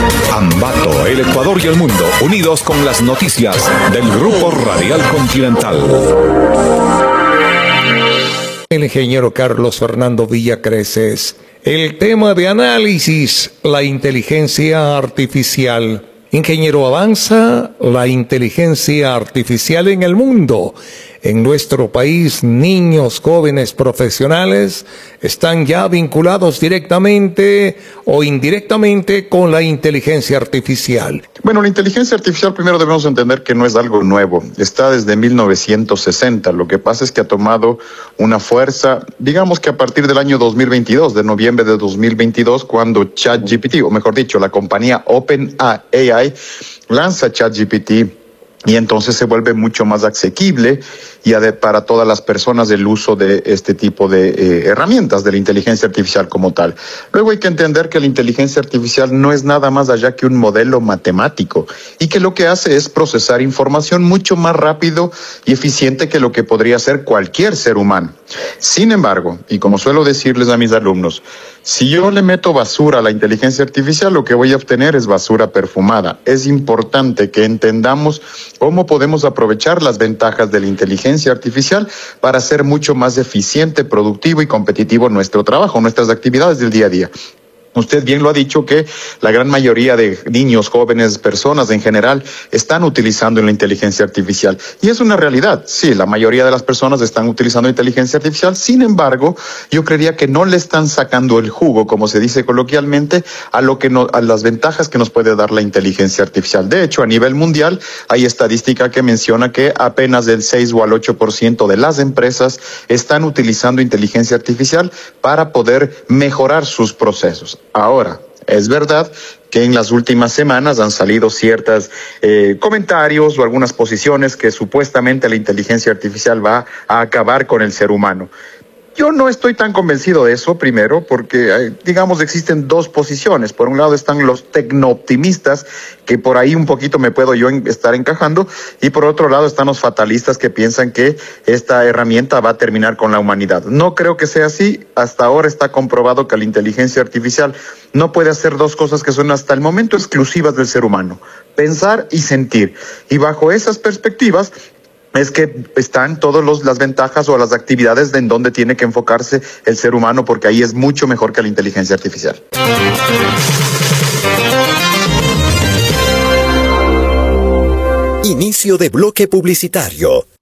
Ambato, el Ecuador y el mundo, unidos con las noticias del Grupo Radial Continental. El ingeniero Carlos Fernando Villacreces. El tema de análisis, la inteligencia artificial. Ingeniero, avanza la inteligencia artificial en el mundo. En nuestro país, niños, jóvenes, profesionales están ya vinculados directamente o indirectamente con la inteligencia artificial. Bueno, la inteligencia artificial primero debemos entender que no es algo nuevo. Está desde 1960. Lo que pasa es que ha tomado una fuerza, digamos que a partir del año 2022, de noviembre de 2022, cuando ChatGPT, o mejor dicho, la compañía OpenAI lanza ChatGPT. Y entonces se vuelve mucho más asequible y para todas las personas el uso de este tipo de herramientas de la inteligencia artificial como tal. Luego hay que entender que la inteligencia artificial no es nada más allá que un modelo matemático y que lo que hace es procesar información mucho más rápido y eficiente que lo que podría hacer cualquier ser humano. Sin embargo, y como suelo decirles a mis alumnos, si yo le meto basura a la inteligencia artificial, lo que voy a obtener es basura perfumada. Es importante que entendamos cómo podemos aprovechar las ventajas de la inteligencia artificial para hacer mucho más eficiente, productivo y competitivo nuestro trabajo, nuestras actividades del día a día. Usted bien lo ha dicho que la gran mayoría de niños, jóvenes, personas en general están utilizando la inteligencia artificial. Y es una realidad. Sí, la mayoría de las personas están utilizando inteligencia artificial. Sin embargo, yo creería que no le están sacando el jugo, como se dice coloquialmente, a las ventajas que nos puede dar la inteligencia artificial. De hecho, a nivel mundial hay estadística que menciona que apenas del 6 o al 8% de las empresas están utilizando inteligencia artificial para poder mejorar sus procesos. Ahora, es verdad que en las últimas semanas han salido ciertos comentarios o algunas posiciones que supuestamente la inteligencia artificial va a acabar con el ser humano. Yo no estoy tan convencido de eso, primero, porque, digamos, existen dos posiciones. Por un lado están los tecnooptimistas, que por ahí un poquito me puedo yo estar encajando, y por otro lado están los fatalistas que piensan que esta herramienta va a terminar con la humanidad. No creo que sea así. Hasta ahora está comprobado que la inteligencia artificial no puede hacer dos cosas que son hasta el momento exclusivas del ser humano: pensar y sentir. Y bajo esas perspectivas es que están todas las ventajas o las actividades en donde tiene que enfocarse el ser humano, porque ahí es mucho mejor que la inteligencia artificial. Inicio de bloque publicitario.